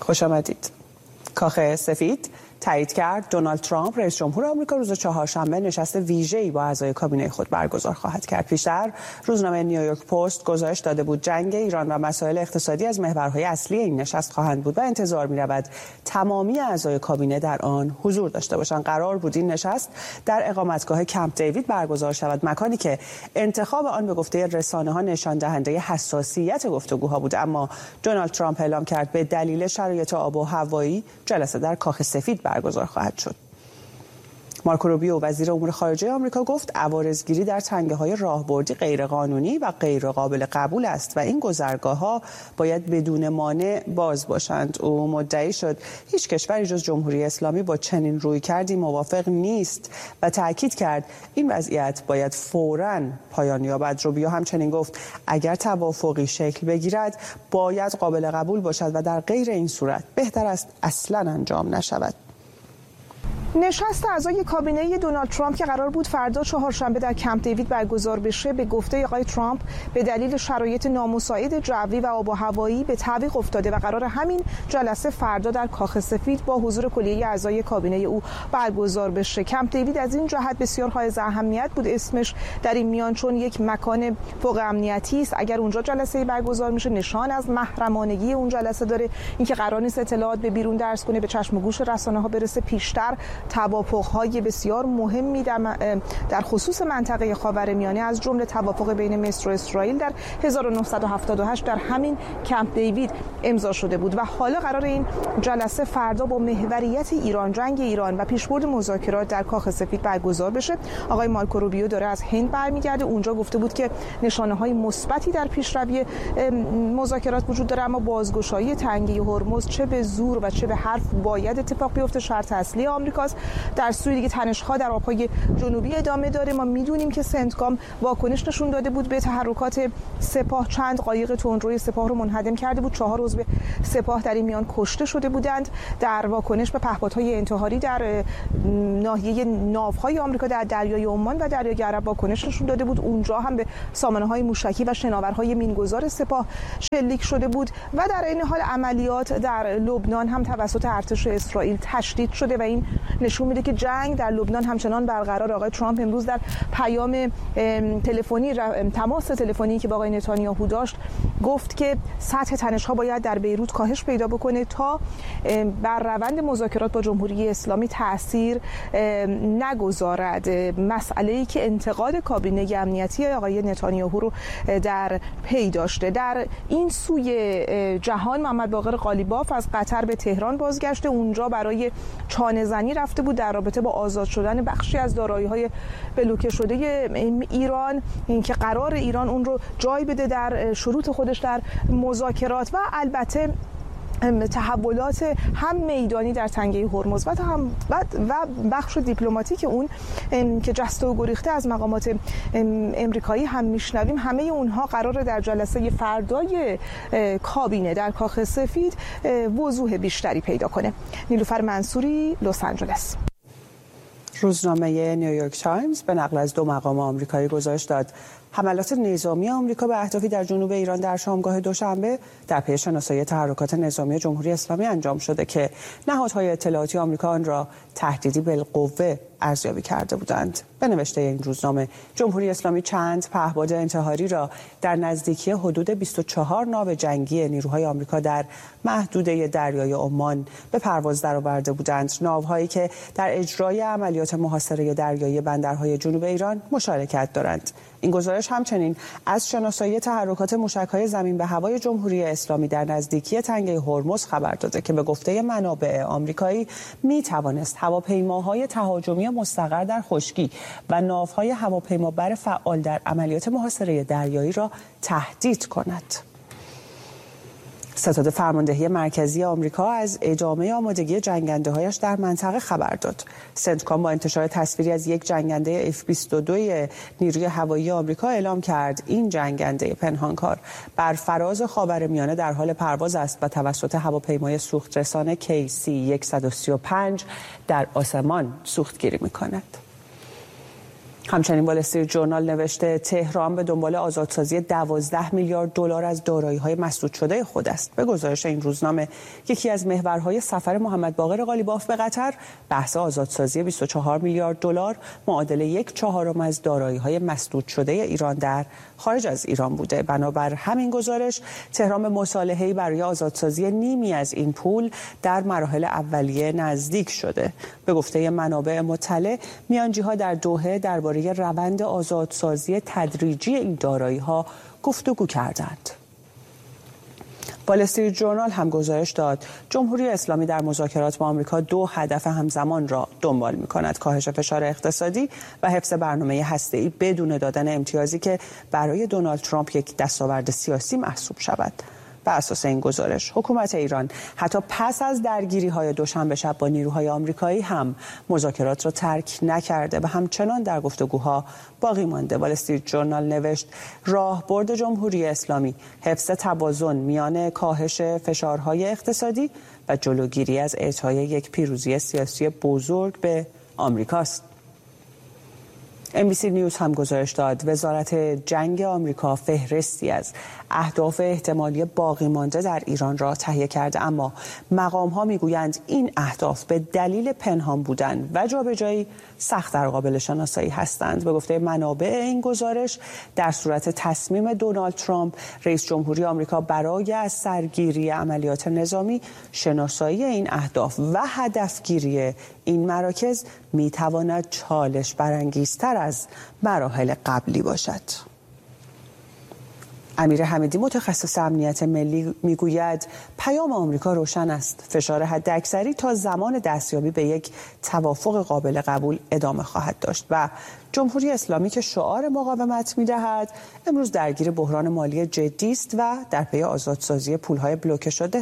خوش آمدید. کاخ سفید تایید کرد دونالد ترامپ رئیس جمهور آمریکا روز چهارشنبه نشست ویژه‌ای با اعضای کابینه خود برگزار خواهد کرد. پیشتر روزنامه نیویورک پست گزارش داده بود جنگ ایران و مسائل اقتصادی از محورهای اصلی این نشست خواهند بود و انتظار می‌رود تمامی اعضای کابینه در آن حضور داشته باشند. قرار بود این نشست در اقامتگاه کمپ دیوید برگزار شود، مکانی که انتخاب آن به گفته رسانه‌ها نشان دهنده حساسیت گفتگوها بود، اما دونالد ترامپ اعلام کرد به دلیل شرایط آب و هوایی جلسه در کاخ سفید برگزار خواهد شد. مارکو روبیو وزیر امور خارجه آمریکا گفت عوارضگیری در تنگه‌های راهبردی غیرقانونی و غیر قابل قبول است و این گذرگاه‌ها باید بدون مانع باز باشند. او مدعی شد هیچ کشوری جز جمهوری اسلامی با چنین رویکردی موافق نیست و تاکید کرد این وضعیت باید فوراً پایان یابد. روبیو همچنین گفت اگر توافقی شکل بگیرد باید قابل قبول باشد و در غیر این صورت بهتر است اصلاً انجام نشود. نشست اعضای کابینه دونالد ترامپ که قرار بود فردا چهارشنبه در کمپ دیوید برگزار بشه به گفته آقای ترامپ به دلیل شرایط نامساعد جوی و آب و هوایی به تعویق افتاده و قرار همین جلسه فردا در کاخ سفید با حضور کلیه اعضای کابینه او برگزار بشه. کمپ دیوید از این جهت بسیار حائز اهمیت بود اسمش در این میان، چون یک مکان فوق امنیتی است. اگر اونجا جلسه برگزار میشه نشان از محرمانگی اون جلسه داره، اینکه قرار نیست اطلاعات به بیرون درز کنه، به چشم و گوش رسانه‌ها برسه. پیشتر توافق‌های بسیار مهمی در خصوص منطقه خاورمیانه از جمله توافق بین مصر و اسرائیل در 1978 در همین کمپ دیوید امضا شده بود و حالا قرار این جلسه فردا با محوریت ایران، جنگ ایران و پیشبرد مذاکرات در کاخ سفید برگزار بشه. آقای مارکو روبیو داره از هند برمیگرده، اونجا گفته بود که نشانه‌های مثبتی در پیشروی مذاکرات وجود داره، اما بازگشایی تنگه هرمز چه به زور و چه به حرف باید اتفاق بیفته، شرط اصلی آمریکاست. در سوی دیگه تنش‌ها در آب‌های جنوبی ادامه داره. ما می‌دونیم که سنتکام واکنش نشون داده بود به تحرکات سپاه، چند قایق تندروی سپاه رو منهدم کرده بود. 4 عضو سپاه در این میان کشته شده بودند در واکنش به پهپادهای انتحاری در ناحیه ناوهای آمریکا در دریای عمان و دریای عرب واکنش نشون داده بود. اونجا هم به سامانه‌های موشکی و شناورهای مینگذار سپاه شلیک شده بود و در این حال عملیات در لبنان هم توسط ارتش اسرائیل تشدید شده و این نشون میده که جنگ در لبنان همچنان برقرار. آقای ترامپ امروز در پیام تلفنی، تماس تلفنی که با آقای نتانیاهو داشت، گفت که سطح تنش‌ها باید در بیروت کاهش پیدا بکنه تا بر روند مذاکرات با جمهوری اسلامی تأثیر نگذارد. مسئله‌ای که انتقاد کابینه امنیتی آقای نتانیاهو رو در پی داشته. در این سوی جهان محمد باقر قالیباف از قطر به تهران بازگشته، اونجا برای چانه‌زنی رفته بود در رابطه با آزاد شدن بخشی از دارایی‌های بلوکه شده ایران، اینکه قرار ایران اون رو جای بده در شروط خودش در مذاکرات و البته تحولات هم میدانی در تنگه هرمز و بخش دیپلماتیک اون که جسته و گریخته از مقامات امریکایی هم میشنویم. همه اونها قراره در جلسه فردای کابینه در کاخ سفید وضوح بیشتری پیدا کنه. نیلوفر منصوری، لس آنجلس. روزنامه نیویورک تایمز به نقل از 2 مقام آمریکایی گزارش داد حملات نظامی آمریکا به اهدافی در جنوب ایران در شامگاه دوشنبه در پی شناسایی تحرکات نظامی جمهوری اسلامی انجام شده که نهادهای اطلاعاتی آمریکا آن را تهدیدی بالقوه ارزیابی کرده بودند. به نوشته این روزنامه جمهوری اسلامی چند پهپاد انتحاری را در نزدیکی حدود 24 ناو جنگی نیروهای آمریکا در محدوده دریای عمان به پرواز درآورده بودند. ناوهایی که در اجرای عملیات محاصره دریایی بندرهای جنوب ایران مشارکت دارند. این گزارش همچنین از شناسایی تحرکات موشک‌های زمین به هوای جمهوری اسلامی در نزدیکی تنگه هرمز خبر داده که به گفته منابع آمریکایی می‌توانست هواپیماهای تهاجمی مستقر در خشکی و ناوهای هواپیمابر فعال در عملیات محاصره دریایی را تهدید کند. ستاد فرماندهی مرکزی آمریکا از ادامه آمادگی جنگنده‌هایش در منطقه خبر داد. سنتکام با انتشار تصویری از یک جنگنده F-22 نیروی هوایی آمریکا اعلام کرد این جنگنده پنهانکار بر فراز خاورمیانه در حال پرواز است و توسط هواپیمای سوخترسان KC-135 در آسمان سوختگیری می‌کند. همچنین وال استریت ژورنال نوشته تهران به دنبال آزادسازی 12 میلیارد دلار از دارایی‌های مسدود شده خود است. به گزارش این روزنامه یکی از محورهای سفر محمد باقر قالیباف به قطر بحث آزادسازی 24 میلیارد دلار معادل 1/4 از دارایی‌های مسدود شده ایران در خارج از ایران بوده. بنابر همین گزارش تهران به مصالحه‌ای برای آزادسازی نیمی از این پول در مراحل اولیه نزدیک شده. به گفته منابع مطلع میانجی‌ها در دوحه درباره روند آزادسازی تدریجی این دارایی‌ها گفتگو کردند. وال استریت ژورنال هم گزارش داد جمهوری اسلامی در مذاکرات با آمریکا 2 هدف همزمان را دنبال می‌کند: کاهش فشار اقتصادی و حفظ برنامه هسته‌ای بدون دادن امتیازی که برای دونالد ترامپ یک دستاورد سیاسی محسوب شود. بر اساس این گزارش حکومت ایران حتی پس از درگیری‌های دوشنبه شب با نیروهای آمریکایی هم مذاکرات را ترک نکرده و همچنان در گفتگوها باقی مانده. وال استریت ژورنال نوشت راهبرد جمهوری اسلامی حفظ توازن میان کاهش فشارهای اقتصادی و جلوگیری از اعطای یک پیروزی سیاسی بزرگ به آمریکاست. NBC نیوز هم گزارش داد وزارت جنگ آمریکا فهرستی از اهداف احتمالی باقی مانده در ایران را تهیه کرده، اما مقام‌ها میگویند این اهداف به دلیل پنهان بودن و جابجایی سخت در قابل شناسایی هستند. به گفته منابع این گزارش در صورت تصمیم دونالد ترامپ رئیس جمهوری آمریکا برای از سرگیری عملیات نظامی شناسایی این اهداف و هدفگیری این مراکز میتواند چالش برانگیزتر از مراحل قبلی باشد. امیر حمیدی متخصص امنیت ملی میگوید پیام آمریکا روشن است: فشار حداکثری تا زمان دستیابی به یک توافق قابل قبول ادامه خواهد داشت و جمهوری اسلامی که شعار مقاومت میدهد امروز درگیر بحران مالی جدی است و در پی آزادسازی پولهای بلوکه شده.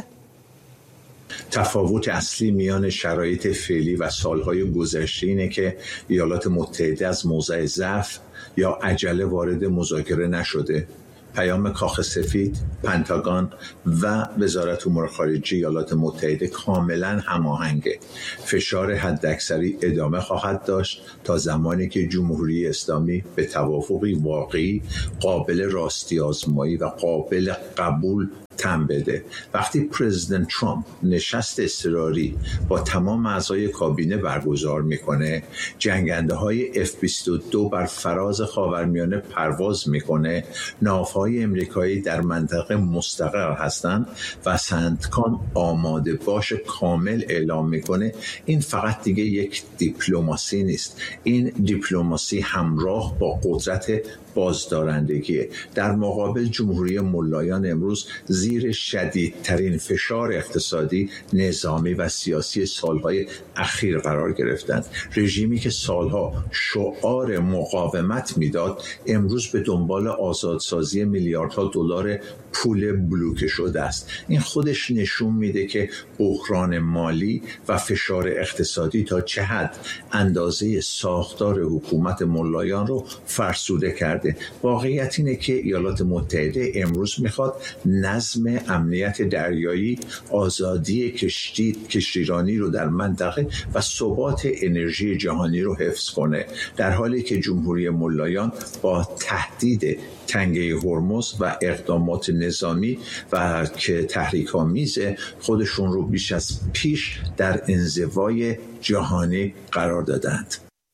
تفاوت اصلی میان شرایط فعلی و سالهای گذشته اینه که ایالات متحده از موضع ضعف یا عجله وارد مذاکره نشده. پیام کاخ سفید، پنتاگون و وزارت امور خارجه ایالات متحده کاملا هماهنگه. فشار حداکثری ادامه خواهد داشت تا زمانی که جمهوری اسلامی به توافقی واقعی، قابل راستی آزمایی و قابل قبول تن بده. وقتی پرزیدنت ترامپ نشست اضطراری با تمام اعضای کابینه برگزار میکنه، جنگنده F-22 بر فراز خاورمیانه پرواز میکنه، ناوهای امریکایی در منطقه مستقر هستند و سنتکام آماده باش کامل اعلام میکنه، این فقط دیگه یک دیپلماسی نیست، این دیپلماسی همراه با قدرت بازدارندگیه. در مقابل جمهوری ملایان امروز زیر شدیدترین فشار اقتصادی، نظامی و سیاسی سالهای اخیر قرار گرفتند. رژیمی که سالها شعار مقاومت میداد امروز به دنبال آزادسازی میلیاردها دلار پول بلوکه شده است. این خودش نشون میده که بحران مالی و فشار اقتصادی تا چه حد اندازه ساختار حکومت ملایان رو فرسوده کرده. واقعیت اینه که ایالات متحده امروز میخواد نظم امنیت دریایی، آزادی کشتیرانی رو در منطقه و ثبات انرژی جهانی رو حفظ کنه، در حالی که جمهوری ملایان با تهدید تنگه هرمز و اقدامات نظامی و که تحریک‌آمیز خودشون رو بیش از پیش در انزوای جهانی قرار دادند.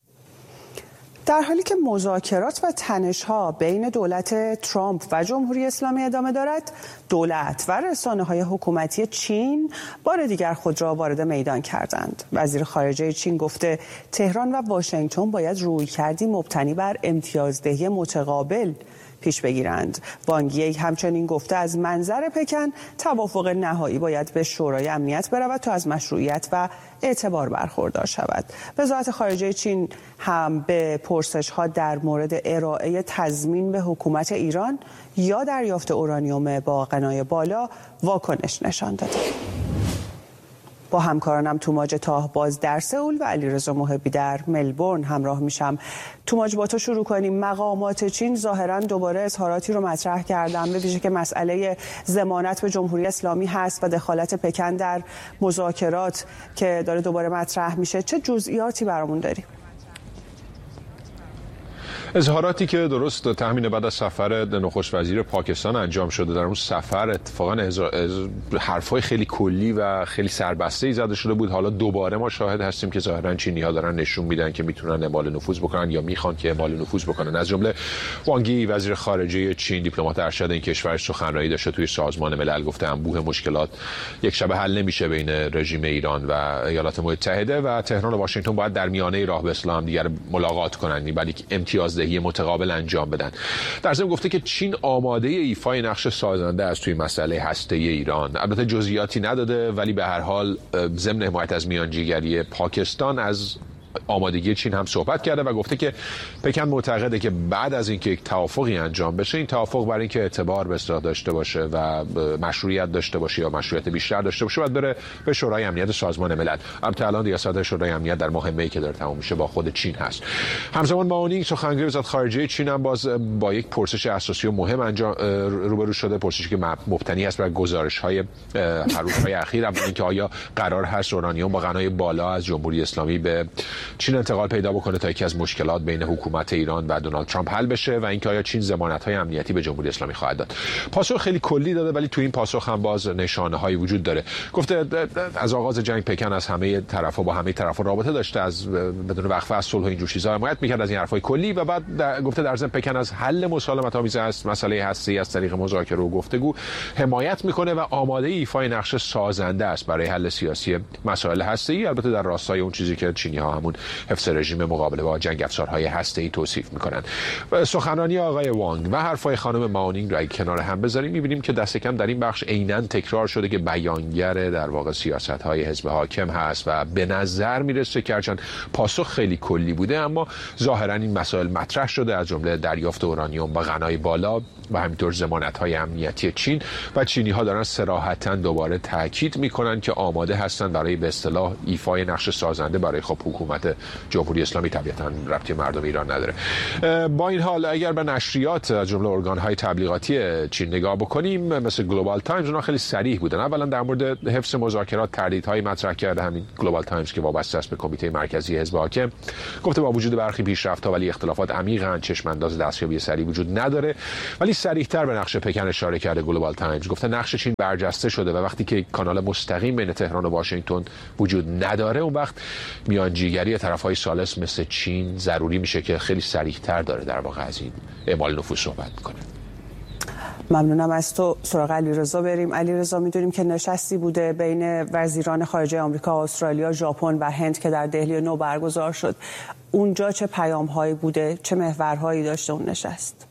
در حالی که مذاکرات و تنش‌ها بین دولت ترامپ و جمهوری اسلامی ادامه دارد، دولت و رسانه‌های حکومتی چین بار دیگر خود را وارد میدان کردند. وزیر خارجه چین گفته تهران و واشنگتن باید رویکردی مبتنی بر امتیازدهی متقابل پیش بگیرند. وانگ یی همچنین گفته از منظر پکن توافق نهایی باید به شورای امنیت برود تا از مشروعیت و اعتبار برخوردار شود. وزارت خارجه چین هم به پرسش‌ها در مورد ارائه تضمین به حکومت ایران یا دریافت اورانیوم با غنای بالا واکنش نشان داده. با همکارانم توماج تاهباز در سئول و علیرضا محبی در ملبورن همراه میشم. توماج، با تو شروع کنیم. مقامات چین ظاهرا دوباره اظهاراتی رو مطرح کردن، به ویژه که مسئله ضمانت به جمهوری اسلامی هست و دخالت پکن در مذاکرات که داره دوباره مطرح میشه. چه جزئیاتی برامون داری؟ اظهاراتی که درست تحمین بعد از سفر نخست وزیر پاکستان انجام شده، در اون سفر اتفاقا حرفای خیلی کلی و خیلی سربسته‌ای زده شده بود. حالا دوباره ما شاهد هستیم که ظاهرا چینی‌ها دارن نشون میدن که میتونن اعمال نفوذ بکنن یا میخوان که اعمال نفوذ بکنن. از جمله وانگ یی وزیر خارجه چین، دیپلمات ارشد این کشور، سخنرانی داشته توی سازمان ملل، گفته انبوه مشکلات یک شبه حل نمیشه بین رژیم ایران و ایالات متحده و تهران و واشنگتن باید در میانه راه به اصطلاح هم دیگر ملاقات کنن، ولی امتیازدهی متقابل انجام بدن. در ضمن گفته که چین آماده ایفای نقش سازنده است توی مسئله هسته‌ای ایران. البته جزئیاتی نداده، ولی به هر حال ضمن حمایت از میانجیگری پاکستان از آمادگی چین هم صحبت کرده و گفته که پکن معتقده که بعد از اینکه یک توافقی انجام بشه، این توافق برای اینکه اعتبار به اصطلاح داشته باشه و مشروعیت داشته باشه یا مشروعیت بیشتر داشته باشه، باید بره به شورای امنیت سازمان ملل. البته الان ریاست شورای امنیت در ماه می که داره تمام میشه با خود چین هست. همزمان ماونینگ سخنگوی وزارت خارجه چین هم باز با یک پرسش اساسی و مهم روبرو شده، پرسشی که مبتنی است بر گزارش‌های هر روزهای اخیر، اما اینکه آیا قرار هست اورانیوم با غنای بالا از جمهوری اسلامی به چین انتقال پیدا بکنه تا یکی از مشکلات بین حکومت ایران و دونالد ترامپ حل بشه و اینکه آیا چین ضمانت‌های امنیتی به جمهوری اسلامی خواهد داد. پاسخ خیلی کلی داده، ولی تو این پاسخ هم باز نشانه‌هایی وجود داره. گفته از آغاز جنگ پکن از همه طرفا با همه طرفا رابطه داشته، از بدون وقفه از صلح و این جور چیزا حمایت می‌کرد، از این حرفای کلی، و بعد گفته در ضمن پکن از حل مسالمت‌آمیز است مسئله هسته‌ای از طریق مذاکره و گفتگو حمایت می‌کنه و آماده ایفای نقش سازنده است برای حل سیاسی مسائل هسته‌ای، البته در راستای اون چیزی که چینی‌ها همون حفظ رژیم مقابله با جنگ افزارهای هسته‌ای توصیف می‌کنن. سخنرانی آقای وانگ و حرفای خانم ماونینگ را کنار هم بذاریم، می‌بینیم که دست کم در این بخش عیناً تکرار شده که بیانگر در واقع سیاست‌های حزب حاکم هست و به نظر میرسه که هرچند پاسخ خیلی کلی بوده، اما ظاهراً این مسائل مطرح شده، از جمله دریافت اورانیوم با غنای بالا و همینطور ضمانت‌های امنیتی چین، و چینی‌ها دارن صراحتاً دوباره تاکید می‌کنن که آماده هستن برای به اصطلاح ایفای نقش سازنده برای خب حکومت جمهوری اسلامی. طبیعتاً ربطی مردم ایران نداره. با این حال اگر به نشریات از جمله ارگان‌های تبلیغاتی چین نگاه بکنیم، مثل گلوبال تایمز، اونها خیلی صریح بودن. اولا در مورد حفظ مذاکرات تردیدهای مطرح کرده، همین گلوبال تایمز که وابسته است به کمیته مرکزی حزب حاکم، گفته با وجود برخی پیشرفت‌ها ولی اختلافات عمیقاً چشم‌انداز دستیابی سریع وجود نداره. ولی صریح‌تر به نقش پکن اشاره کرده گلوبال تایمز، گفته نقش چین برجسته شده و وقتی که کانال مستقیم بین تهران و واشنگتن وجود نداره، اون وقت میانجیگری طرف‌های ثالث مثل چین ضروری میشه که خیلی صریح‌تر داره در واقع از این اعمال نفوذ صحبت میکنه. ممنونم از تو. سراغ علیرضا بریم. علیرضا، میدونیم که نشستی بوده بین وزیران خارجه آمریکا، استرالیا، ژاپن و هند که در دهلی نو برگزار شد. اونجا چه پیام‌هایی بوده؟ چه محورهایی داشته اون نشست؟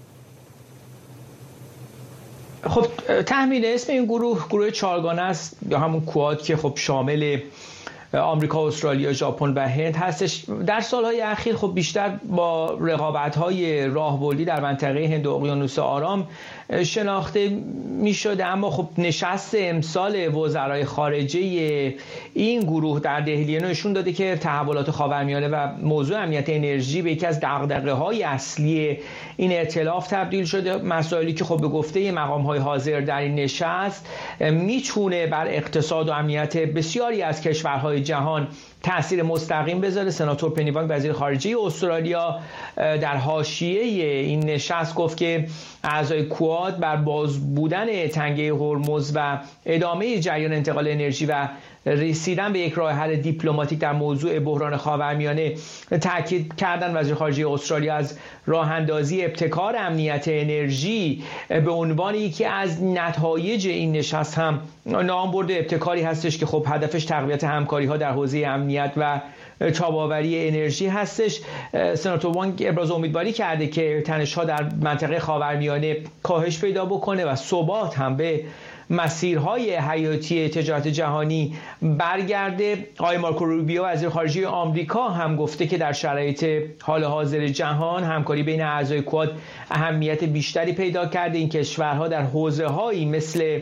خب تحمیل اسم این گروه چهارگانه است یا همون کواد که خب شامل آمریکا، استرالیا، ژاپن و هند هستش. در سالهای اخیر خب بیشتر با رقابت‌های راهبردی در منطقه هند و اقیانوس آرام شناخته می‌شده، اما خب نشست امسال وزرای خارجه این گروه در دهلی نشون داده که تحولات خاورمیانه و موضوع امنیت انرژی به یکی از دغدغه‌های اصلی این ائتلاف تبدیل شده. مسائلی که خب به گفته مقام‌های حاضر در این نشست میتونه بر اقتصاد و امنیت بسیاری از کشورهای جهان تأثیر مستقیم بذاره. سناتور پنی وانگ وزیر خارجه استرالیا در حاشیه این نشست گفت که اعضای کواد بر باز بودن تنگه هرمز و ادامه جریان انتقال انرژی و رسیدن به یک راه حل دیپلماتیک در موضوع بحران خاورمیانه تاکید کردن. وزیر خارجه استرالیا از راه اندازی ابتکار امنیت انرژی به عنوان یکی از نتایج این نشست هم نام برده. ابتکاری هستش که خب هدفش تقویت همکاری‌ها در حوزه امنیت و تاب‌آوری انرژی هستش. سناتور وانگ ابراز امیدواری کرده که تنش‌ها در منطقه خاورمیانه کاهش پیدا بکنه و ثبات هم به مسیرهای حیاتی تجارت جهانی برگرده. آقای مارکو روبیو وزیر خارجه آمریکا هم گفته که در شرایط حال حاضر جهان همکاری بین اعضای کواد اهمیت بیشتری پیدا کرده. این کشورها در حوزه‌هایی مثل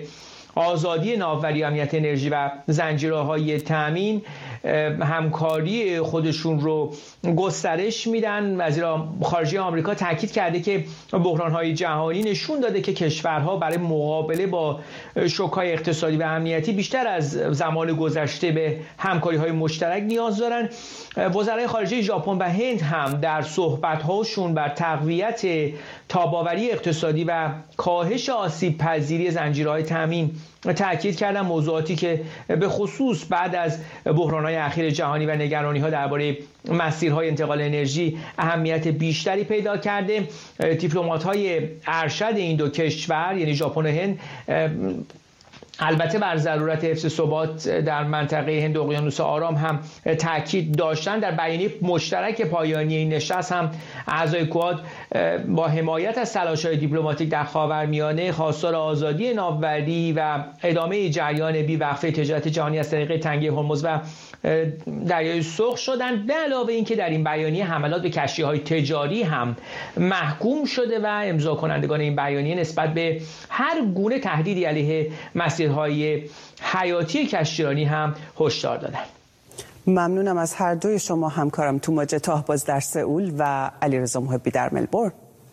آزادی ناوبری، امنیت انرژی و زنجیره‌های تامین همکاری خودشون رو گسترش میدن. وزیر خارجه آمریکا تاکید کرده که بحران‌های جهانی نشون داده که کشورها برای مقابله با شوک‌های اقتصادی و امنیتی بیشتر از زمان گذشته به همکاری‌های مشترک نیاز دارن. وزرای خارجه ژاپن و هند هم در صحبت‌هاشون بر تقویت تاب‌آوری اقتصادی و کاهش آسیب‌پذیری زنجیرهای تامین تأکید کردن، موضوعاتی که به خصوص بعد از بحران‌های اخیر جهانی و نگرانی‌ها درباره مسیرهای انتقال انرژی اهمیت بیشتری پیدا کرده. دیپلمات‌های ارشد این دو کشور یعنی ژاپن و هند البته بر ضرورت حفظ ثبات در منطقه هند و اقیانوس آرام هم تاکید داشتن. در بیانیه مشترک پایانی این نشست هم اعضای کواد با حمایت از تلاش‌های دیپلماتیک در خاورمیانه خواستار آزادی ناوبری و ادامه جریان بی‌وقفه تجارت جهانی از طریق تنگه هرمز و دریای سرخ شدند. به علاوه اینکه در این بیانیه حملات به کشتی‌های تجاری هم محکوم شده و امضا کنندگان این بیانیه نسبت به هر گونه تهدیدی علیه مسیرهای حیاتی کشتیرانی هم هشدار دادند. ممنونم از هر دوی شما، همکارم توماج تاهباز در سئول و علیرضا محبی در ملبورن.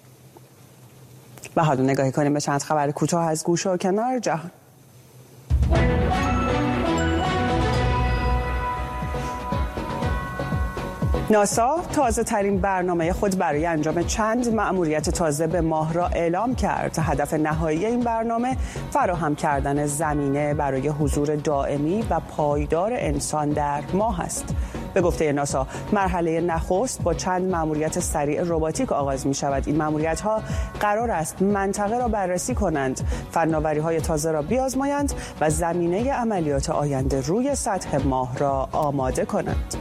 و حالا نگاهی کنیم به چند خبر کوتاه از گوشه و کنار جهان. ناسا تازه ترین برنامه خود برای انجام چند مأموریت تازه به ماه را اعلام کرد. هدف نهایی این برنامه فراهم کردن زمینه برای حضور دائمی و پایدار انسان در ماه است. به گفته ناسا مرحله نخست با چند مأموریت سریع رباتیک آغاز می شود. این مأموریت‌ها قرار است منطقه را بررسی کنند، فناوری‌های تازه را بیازمایند و زمینه عملیات آینده روی سطح ماه را آماده کنند.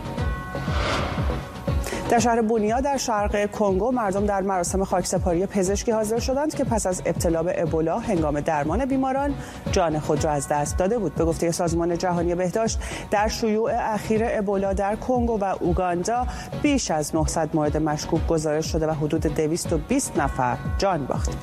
در شهر بونیا در شرق کنگو مردم در مراسم خاکسپاری پزشکی حاضر شدند که پس از ابتلا به ابولا هنگام درمان بیماران جان خود را از دست داده بود. به گفته سازمان جهانی بهداشت در شیوع اخیر ابولا در کنگو و اوگاندا بیش از 900 مورد مشکوک گزارش شده و حدود 220 نفر جان باختند.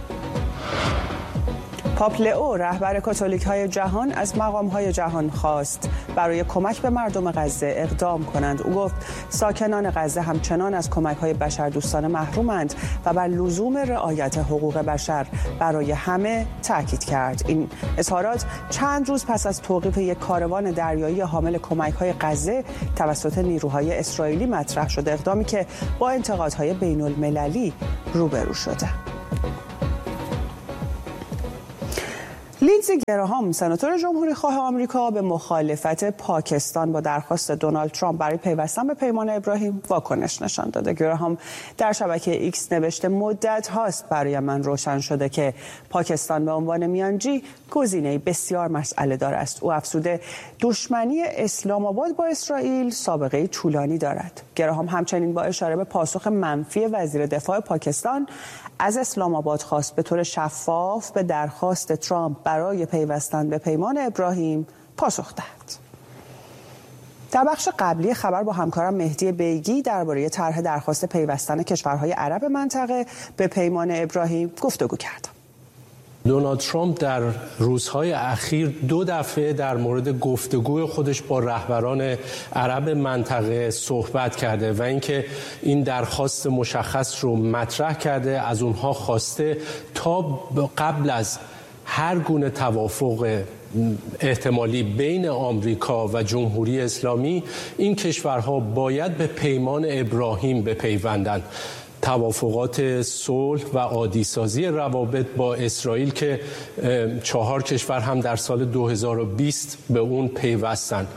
پاپ لئو رهبر کاتولیک‌های جهان از مقام‌های جهان خواست برای کمک به مردم غزه اقدام کنند. او گفت ساکنان غزه همچنان از کمک‌های بشردوستانه محرومند و بر لزوم رعایت حقوق بشر برای همه تاکید کرد. این اظهارات چند روز پس از توقیف یک کاروان دریایی حامل کمک‌های غزه توسط نیروهای اسرائیلی مطرح شده، اقدامی که با انتقادهای بین‌المللی روبرو شده. لیندزی گراهام سناتور جمهوری‌خواه آمریکا به مخالفت پاکستان با درخواست دونالد ترامپ برای پیوستن به پیمان ابراهیم واکنش نشان داده. گراهام در شبکه ایکس نوشته مدت هاست برای من روشن شده که پاکستان به عنوان میانجی گزینه‌ای بسیار مسئله دار است. او افزوده دشمنی اسلام آباد با اسرائیل سابقه طولانی دارد. گراهام همچنین با اشاره به پاسخ منفی وزیر دفاع پاکستان از اسلام آباد خواست به طور شفاف به درخواست ترامپ برای پیوستن به پیمان ابراهیم پاسخ دهد. در بخش قبلی خبر با همکارم مهدی بیگی درباره طرح درخواست پیوستن کشورهای عرب منطقه به پیمان ابراهیم گفتگو کردم. دونالد ترامپ در روزهای اخیر 2 دفعه در مورد گفتگوی خودش با رهبران عرب منطقه صحبت کرده و اینکه این درخواست مشخص رو مطرح کرده، از اونها خواسته تا قبل از هر گونه توافق احتمالی بین آمریکا و جمهوری اسلامی این کشورها باید به پیمان ابراهیم بپیوندند. توافقات صلح و عادی‌سازی روابط با اسرائیل که 4 کشور هم در سال 2020 به اون پیوستند.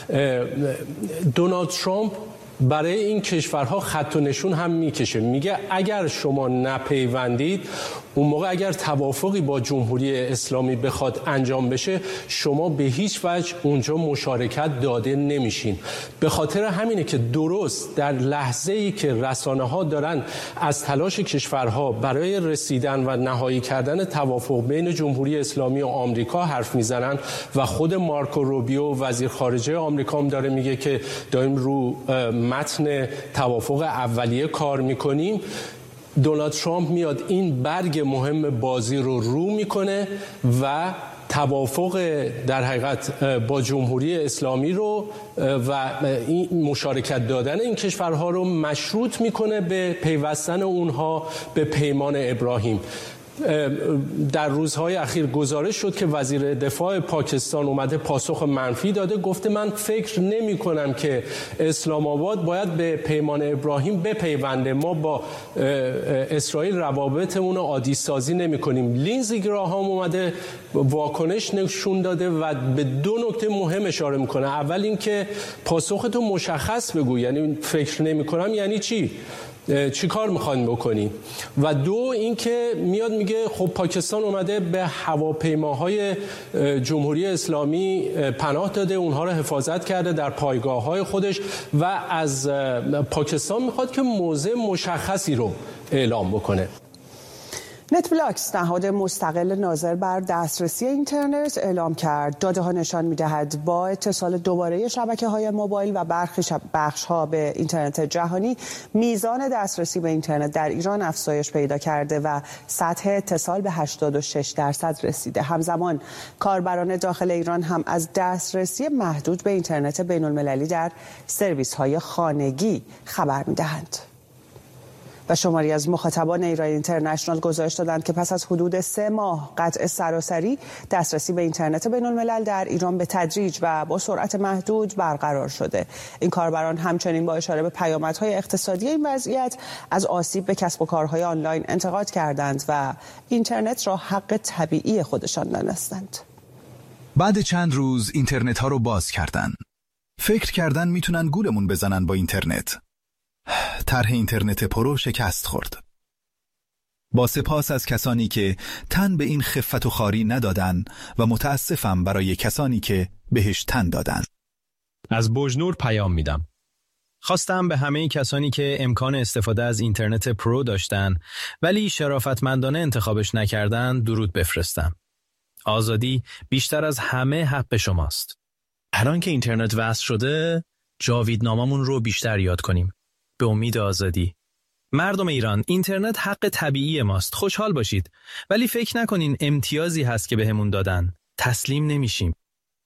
دونالد ترامپ برای این کشورها خط و نشون هم میکشه، میگه اگر شما نپیوندید، اون موقع اگر توافقی با جمهوری اسلامی بخواد انجام بشه، شما به هیچ وجه اونجا مشارکت داده نمیشین. به خاطر همینه که درست در لحظه‌ای که رسانه‌ها دارن از تلاش کشورها برای رسیدن و نهایی کردن توافق بین جمهوری اسلامی و آمریکا حرف میزنن و خود مارکو روبیو وزیر خارجه آمریکا هم داره میگه که داریم رو متن توافق اولیه کار میکنیم، دونالد ترامپ میاد این برگ مهم بازی رو میکنه و توافق در حقیقت با جمهوری اسلامی رو و این مشارکت دادن این کشورها رو مشروط میکنه به پیوستن اونها به پیمان ابراهیم. در روزهای اخیر گزارش شد که وزیر دفاع پاکستان اومده پاسخ منفی داده، گفته من فکر نمی کنم که اسلام آباد باید به پیمان ابراهیم بپیونده، ما با اسرائیل روابطمون رو عادی سازی نمی کنیم. لینزی گراهام اومده واکنش نشون داده و به دو نکته مهم اشاره میکنه. اول اینکه پاسختو مشخص بگو، یعنی فکر نمی کنم یعنی چی کار میخواین بکنین؟ و دو اینکه میاد میگه خب پاکستان اومده به هواپیماهای جمهوری اسلامی پناه داده، اونها رو حفاظت کرده در پایگاه‌های خودش و از پاکستان میخواد که موضع مشخصی رو اعلام بکنه. نتبلاکس، نهاد مستقل ناظر بر دسترسی اینترنت، اعلام کرد داده‌ها نشان می‌دهد با اتصال دوباره شبکه‌های موبایل و بخش‌ها به اینترنت جهانی، میزان دسترسی به اینترنت در ایران افزایش پیدا کرده و سطح اتصال به 86% رسیده. همزمان کاربران داخل ایران هم از دسترسی محدود به اینترنت بین‌المللی در سرویس‌های خانگی خبر می‌دهند. و شماری از مخاطبان ایران اینترنشنال گزارش دادند که پس از حدود 3 ماه قطع سراسری دسترسی به اینترنت بین‌الملل در ایران به تدریج و با سرعت محدود برقرار شده. این کاربران همچنین با اشاره به پیامدهای اقتصادی این وضعیت از آسیب به کسب و کارهای آنلاین انتقاد کردند و اینترنت را حق طبیعی خودشان دانستند. بعد چند روز اینترنت ها رو باز کردن. فکر کردن میتونن گولمون بزنن با اینترنت. طرح اینترنت پرو شکست خورد. با سپاس از کسانی که تن به این خفت و خواری ندادن و متاسفم برای کسانی که بهش تن دادن. از بوجنور پیام میدم. خواستم به همه کسانی که امکان استفاده از اینترنت پرو داشتن ولی شرافتمندانه انتخابش نکردن درود بفرستم. آزادی بیشتر از همه حق شماست. الان که اینترنت وصل شده، جاویدناممون رو بیشتر یاد کنیم. به امید آزادی. مردم ایران، اینترنت حق طبیعی ماست. خوشحال باشید. ولی فکر نکنین امتیازی هست که بهمون دادن. تسلیم نمیشیم.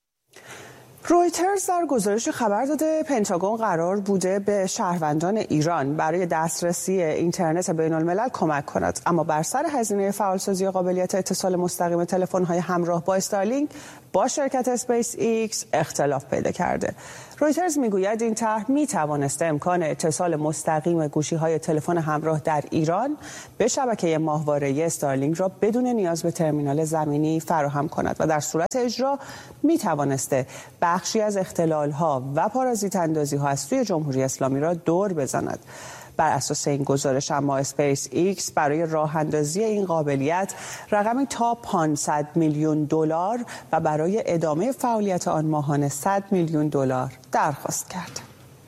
رویترز در گزارش خبر داده پنتاگون قرار بوده به شهروندان ایران برای دسترسی اینترنت بین‌الملل کمک کند، اما بر سر هزینه فعالسازی قابلیت اتصال مستقیم تلفن‌های همراه با استارلینک با شرکت اسپیس ایکس اختلاف پیدا کرده. رویترز میگوید این طرح میتوانسته امکان اتصال مستقیم گوشی‌های تلفن همراه در ایران به شبکه ماهواره استارلینک را بدون نیاز به ترمینال زمینی فراهم کند و در صورت اجرا میتوانسته بخشی از اختلال‌ها و پارازیت اندازی‌ها از سوی جمهوری اسلامی را دور بزند. بر اساس این گزارش اما اسپیس ایکس برای راه اندازی این قابلیت رقمی تا $500 میلیون و برای ادامه فعالیت آن ماهانه $100 میلیون درخواست کرد.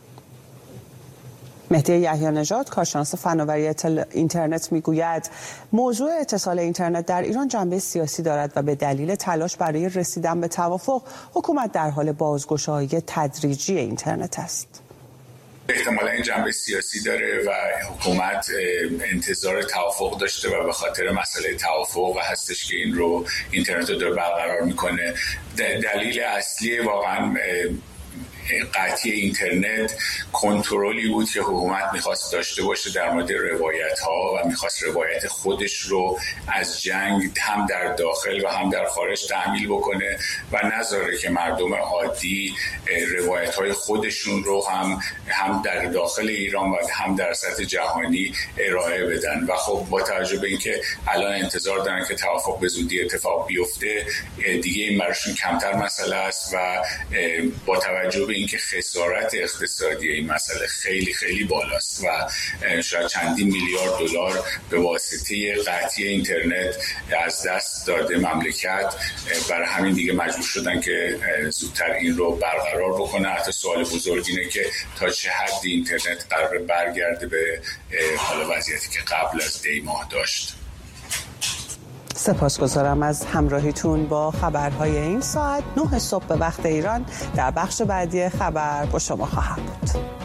مهدی یحیی نژاد، کارشناس فناوری اینترنت، میگوید موضوع اتصال اینترنت در ایران جنبه سیاسی دارد و به دلیل تلاش برای رسیدن به توافق حکومت در حال بازگشایی تدریجی اینترنت است. احتمالا این جنبه سیاسی داره و حکومت انتظار توافق داشته و به خاطر مسئله توافق هستش که این رو اینترنت رو داره برقرار میکنه. دلیل اصلی واقعا قطعی اینترنت کنترلی بود که حکومت میخواست داشته باشه در مورد روایت ها و میخواست روایت خودش رو از جنگ هم در داخل و هم در خارج تحمیل بکنه و نذاره که مردم عادی روایت های خودشون رو هم در داخل ایران و هم در سطح جهانی ارائه بدن. و خب با توجه به اینکه الان انتظار دارن که توافق به زودی اتفاق بیفته، دیگه این براشون کمتر مسئله است و با توجه به اینکه خسارت اقتصادی این مسئله خیلی خیلی بالاست و شاید چندین میلیارد دلار به واسطه قطعی اینترنت از دست داده مملکت، برای همین دیگه مجبور شدن که زودتر این رو برقرار بکنه. حتی سوال بزرگ اینه که تا چه حد اینترنت قرار برگرده به حال وضعیتی که قبل از دی ماه داشت. سپاسگزارم از همراهیتون با خبرهای این ساعت. 9 صبح به وقت ایران در بخش بعدی خبر با شما خواهم بود.